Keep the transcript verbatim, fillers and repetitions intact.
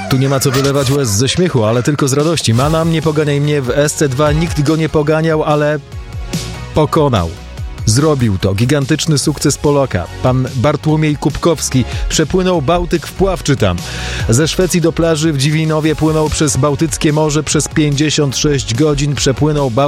Tu nie ma co wylewać łez ze śmiechu, ale tylko z radości. Manam, nie poganiaj mnie w S C dwa. Nikt go nie poganiał, ale pokonał. Zrobił to. Gigantyczny sukces Polaka. Pan Bartłomiej Kubkowski przepłynął Bałtyk w pławczy tam. Ze Szwecji do plaży w Dziwinowie płynął przez Bałtyckie Morze przez pięćdziesiąt sześć godzin. Przepłynął Bałtyk